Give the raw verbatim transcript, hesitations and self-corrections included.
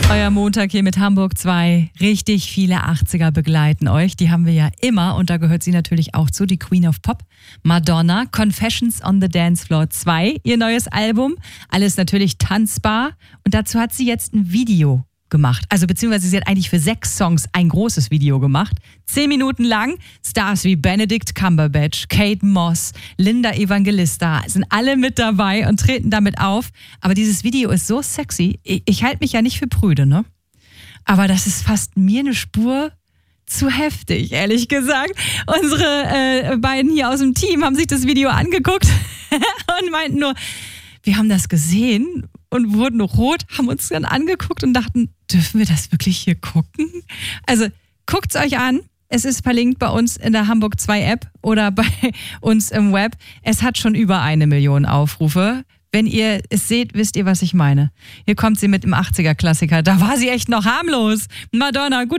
Euer Montag hier mit Hamburg zwei. Richtig viele achtziger begleiten euch. Die haben wir ja immer und da gehört sie natürlich auch zu, die Queen of Pop. Madonna, Confessions on the Dance Floor zwei, ihr neues Album. Alles natürlich tanzbar und dazu hat sie jetzt ein Video gemacht. Also beziehungsweise sie hat eigentlich für sechs Songs ein großes Video gemacht. Zehn Minuten lang. Stars wie Benedict Cumberbatch, Kate Moss, Linda Evangelista sind alle mit dabei und treten damit auf. Aber dieses Video ist so sexy. Ich, ich halte mich ja nicht für prüde, ne? Aber das ist fast mir eine Spur zu heftig, ehrlich gesagt. Unsere äh, beiden hier aus dem Team haben sich das Video angeguckt und meinten nur, wir haben das gesehen und wurden rot, haben uns dann angeguckt und dachten, dürfen wir das wirklich hier gucken? Also guckt's euch an. Es ist verlinkt bei uns in der Hamburg zwei App oder bei uns im Web. Es hat schon über eine Million Aufrufe. Wenn ihr es seht, wisst ihr, was ich meine. Hier kommt sie mit dem achtziger Klassiker. Da war sie echt noch harmlos. Madonna, gut.